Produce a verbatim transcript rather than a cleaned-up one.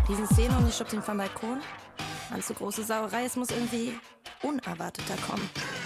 Riesenszene und ich schubse ihn vom Balkon. Mann, zu große Sauerei, es muss irgendwie unerwarteter kommen.